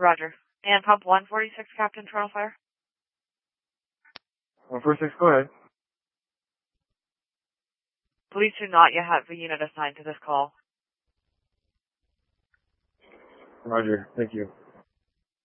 Roger. And pump 146, Captain Toronto Fire. 146, go ahead. Police do not yet have a unit assigned to this call. Roger, thank you.